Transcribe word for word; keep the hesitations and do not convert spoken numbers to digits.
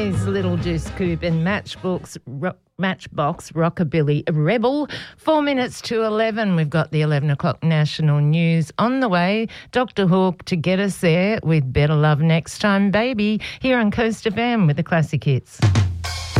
Boys, Little Deuce Coupe and Matchbox, ro- Matchbox Rockabilly Rebel. Four minutes to eleven. We've got the eleven o'clock national news on the way. Doctor Hawk to get us there with Better Love Next Time Baby here on Coast F M with the classic hits.